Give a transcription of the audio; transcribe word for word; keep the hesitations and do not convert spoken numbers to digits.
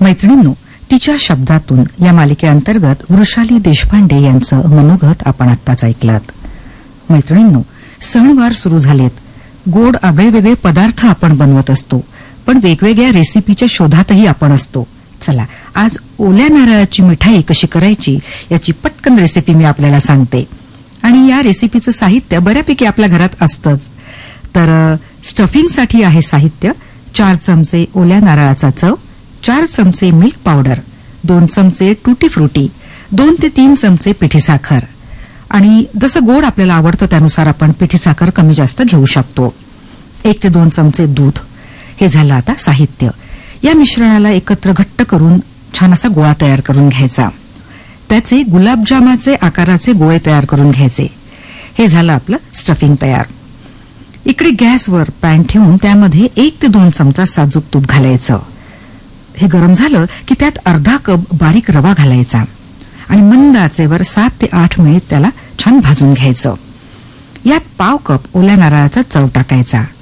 मैत्रिणींनो, तिच्या शब्दातून या मालिकेअंतर्गत वृषाली देशपांडे यांचं मनोगत आपण आत्ताच ऐकलत. मैत्रिणींनो, सणवार सुरू झालेत. गोड आगळेवेगळे पदार्थ आपण बनवत असतो, पण वेगवेगळ्या रेसिपीच्या शोधातही आपण असतो. चला, आज ओल्या नारळाची मिठाई कशी करायची याची पटकन रेसिपी मी आपल्याला सांगते. आणि या रेसिपीचं साहित्य बऱ्यापैकी आपल्या घरात असतंच. तर स्टफिंगसाठी आहे साहित्य: चार चमचे ओल्या नारळाचा चव, चार चमचे मिल्क पावडर, दोन चमचे टुटी फ्रुटी, दोन ते तीन चमचे पिठी साखर. आणि जसं गोड आपल्याला आवडतं त्यानुसार आपण पिठी साखर कमी जास्त घेऊ शकतो. एक ते दोन चमचे दूध. हे झालं आता साहित्य. या मिश्रणाला एकत्र घट्ट करून छान असा गोळा तयार करून घ्यायचा. त्याचे गुलाबजामाचे आकाराचे गोळे तयार करून घ्यायचे. हे झालं आपलं स्टफिंग तयार. इकडे गॅसवर पॅन ठेवून त्यामध्ये एक ते दोन चमचा साजूक तूप घालायचं. हे गरम झालं की त्यात अर्धा कप बारीक रवा घालायचा आणि मंद आचेवर सात ते आठ मिनिट त्याला छान भाजून घ्यायचं. यात पाव कप ओल्या नारळाचा चव टाकायचा.